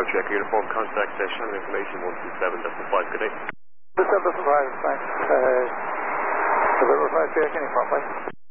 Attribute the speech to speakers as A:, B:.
A: check uniform, contact channel information 127.5, good day.
B: 127.5, thanks. November 5 check uniform, please.